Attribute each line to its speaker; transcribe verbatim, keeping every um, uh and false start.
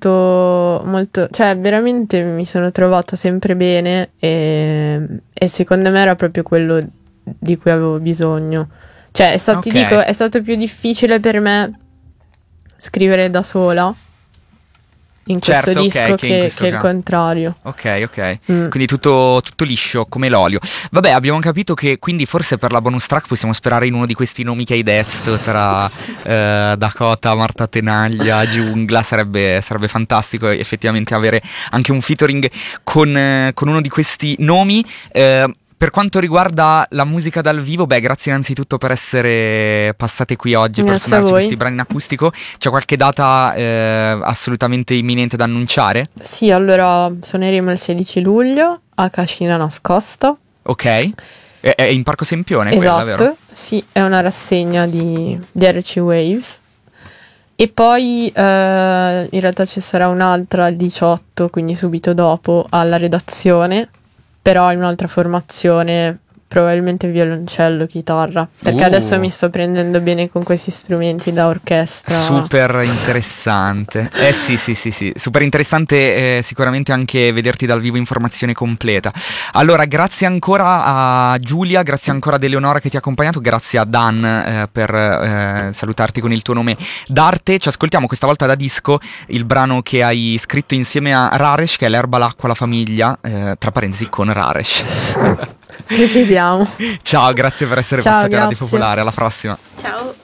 Speaker 1: molto, molto, cioè veramente mi sono trovata sempre bene e, e secondo me era proprio quello di cui avevo bisogno. Cioè, è stato,
Speaker 2: Ok.
Speaker 1: ti dico, è stato più difficile per me scrivere da sola in questo
Speaker 2: Certo, ok,
Speaker 1: disco
Speaker 2: che in
Speaker 1: che,
Speaker 2: questo
Speaker 1: che il
Speaker 2: caso.
Speaker 1: contrario.
Speaker 2: Ok, ok.
Speaker 1: Mm.
Speaker 2: Quindi tutto, tutto liscio come l'olio. Vabbè, abbiamo capito che quindi forse per la bonus track possiamo sperare in uno di questi nomi che hai detto tra eh, Dakota, Marta Tenaglia, Giungla. Sarebbe, sarebbe fantastico effettivamente avere anche un featuring con, eh, con uno di questi nomi. Eh, Per quanto riguarda la musica dal vivo, beh, grazie innanzitutto per essere passate qui oggi per
Speaker 1: Grazie a
Speaker 2: suonarci
Speaker 1: voi.
Speaker 2: questi brani in acustico. C'è qualche data eh, assolutamente imminente da annunciare?
Speaker 1: Sì, allora suoneremo il sedici luglio a Cascina Nascosta.
Speaker 2: Ok. È, è in Parco Sempione quella, vero?
Speaker 1: Esatto, sì, è una rassegna di, di R C Waves. E poi eh, in realtà ci sarà un'altra il diciotto, quindi subito dopo, alla redazione, però in un'altra formazione, probabilmente violoncello, chitarra, perché
Speaker 2: Uh.
Speaker 1: adesso mi sto prendendo bene con questi strumenti da orchestra.
Speaker 2: Super interessante. Eh sì, sì, sì, sì. Super interessante eh, sicuramente anche vederti dal vivo in formazione completa. Allora, grazie ancora a Giulia, grazie ancora ad Eleonora che ti ha accompagnato, grazie a Dan eh, per eh, salutarti con il tuo nome d'arte. Ci ascoltiamo questa volta da disco il brano che hai scritto insieme a Raresh, che è L'erba, l'acqua, la famiglia, eh, tra parentesi con Raresh.
Speaker 1: Precisiamo.
Speaker 2: Ciao, grazie per essere
Speaker 1: Ciao,
Speaker 2: passati a Radio
Speaker 1: grazie.
Speaker 2: Popolare, alla prossima.
Speaker 1: Ciao.